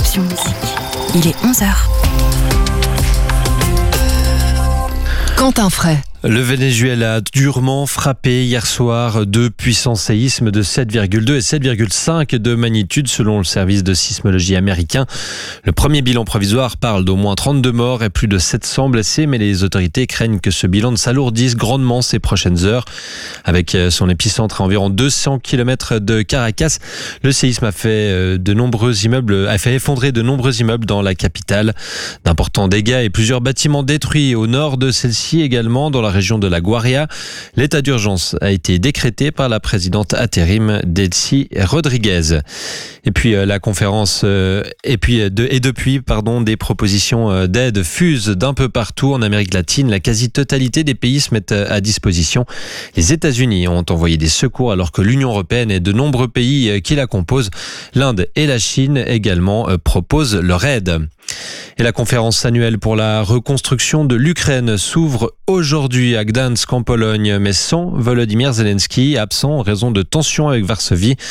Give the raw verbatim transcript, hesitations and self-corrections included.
Conception Musique. Il est onze heures. Quentin Fray. Le Venezuela a durement frappé hier soir deux puissants séismes de sept virgule deux et sept virgule cinq de magnitude selon le service de sismologie américain. Le premier bilan provisoire parle d'au moins trente-deux morts et plus de sept cents blessés, mais les autorités craignent que ce bilan ne s'alourdisse grandement ces prochaines heures. Avec son épicentre à environ deux cents kilomètres de Caracas, le séisme a fait de nombreux immeubles, a fait effondrer de nombreux immeubles dans la capitale. D'importants dégâts et plusieurs bâtiments détruits au nord de celle-ci également, dans la région de la Guaria. L'état d'urgence a été décrété par la présidente intérim Delcy Rodriguez. Et puis euh, la conférence euh, et puis de, et depuis pardon des propositions euh, d'aide fusent d'un peu partout en Amérique latine. La quasi-totalité des pays se mettent à disposition. Les États-Unis ont envoyé des secours alors que l'Union européenne et de nombreux pays euh, qui la composent, l'Inde et la Chine également, euh, proposent leur aide. Et la conférence annuelle pour la reconstruction de l'Ukraine s'ouvre aujourd'hui à Gdansk en Pologne, mais sans Volodymyr Zelensky, absent en raison de tensions avec Varsovie.